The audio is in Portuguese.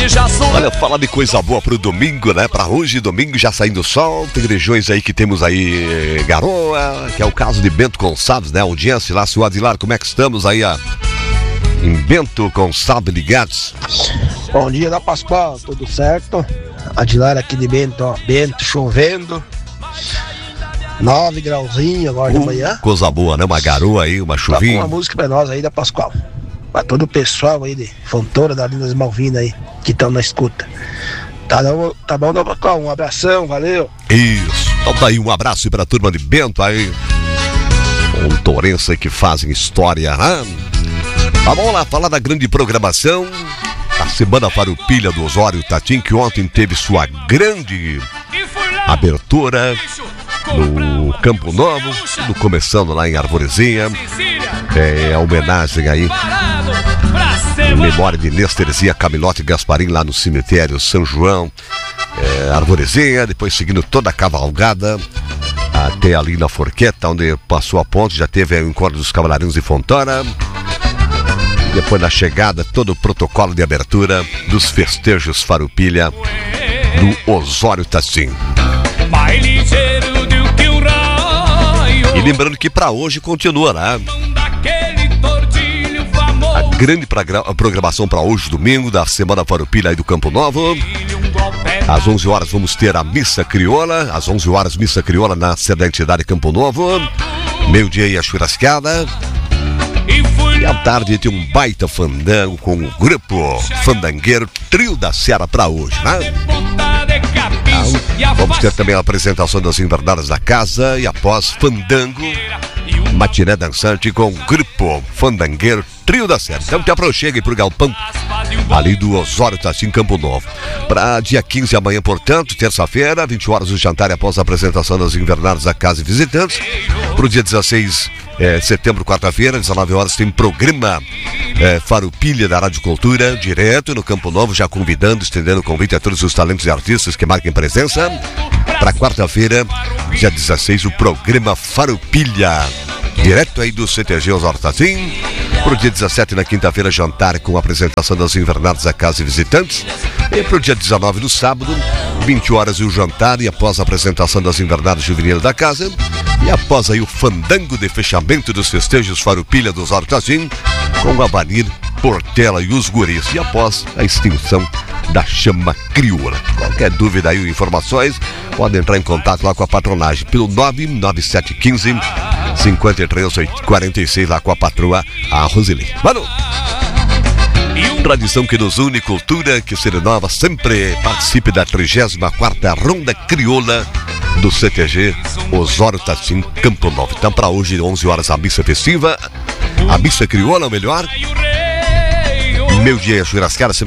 Olha, falar de coisa boa pro domingo, né? Pra hoje, domingo, já saindo o sol. Tem regiões aí que temos aí garoa, que é o caso de Bento Gonçalves, né? Audiência lá, seu Adilar, como é que estamos aí, em Bento Gonçalves ligados? Bom dia da Pascoal, tudo certo? Adilar aqui de Bento, ó. Bento chovendo. 9 grauzinhos agora de manhã. Coisa boa, né? Uma garoa aí, uma chuvinha. Uma música pra nós aí da Pascoal. Pra todo o pessoal aí de Fontoura, da Lindas Malvinas aí, que estão na escuta. Tá bom, Pascoal? Um abração, valeu. Isso. Então tá aí, um abraço pra turma de Bento aí. Fontorense que fazem história, né? Vamos lá, falar da grande programação. A Semana Farroupilha do Osório Tatim, que ontem teve sua grande abertura no Campo Novo, começando lá em Arvorezinha. É homenagem aí em memória de Nesterzinha Camilote Gasparim lá no cemitério São João, Arvorezinha, depois seguindo toda a cavalgada até ali na Forqueta, onde passou a ponte, já teve o encontro dos Cavaleiros de Fontana. Depois na chegada, todo o protocolo de abertura dos festejos Farroupilha do Osório Tatim. E lembrando que para hoje continua, né? A grande programação para hoje, domingo, da Semana Farroupilha aí do Campo Novo. Às 11 horas vamos ter a Missa Crioula. Às 11 horas, Missa Crioula na sede da entidade Campo Novo. Meio-dia e a churrascada. E à tarde tem um baita fandango com o grupo fandangueiro Trio da Serra para hoje, né? Então, vamos ter também a apresentação das invernadas da casa e após fandango, matiné dançante com o grupo fandangueiro Trio da Serra. Então te aproxega aí pro galpão ali do Osório Tatim, Campo Novo. Para dia 15 amanhã, portanto, terça-feira, 20 horas o jantar após a apresentação das invernadas da casa e visitantes. Pro dia 16 setembro, quarta-feira, 19 horas, tem programa Farroupilha da Rádio Cultura, direto no Campo Novo, já convidando, estendendo o convite a todos os talentos e artistas que marquem presença. Para quarta-feira, dia 16, o programa Farroupilha, direto aí do CTG Osório Tatim. Pro dia 17, na quinta-feira, jantar com a apresentação das invernadas da casa e visitantes. E pro dia 19, no sábado, 20 horas, o jantar e após a apresentação das invernadas juvenil da casa. E após aí o fandango de fechamento dos festejos Farroupilha do Osório Tatim, com a Vanir, Portela e os guris. E após a extinção da chama crioula. Qualquer dúvida aí ou informações, pode entrar em contato lá com a patronagem pelo 99715 5346 lá com a patroa, a Roseli. Mano! Tradição que nos une, cultura que se renova, sempre participe da 34ª Ronda Crioula do CTG Osório Tatim, Campo Novo. Então para hoje, 11 horas, a missa festiva, a missa crioula, ou melhor, meio-dia a churrascada,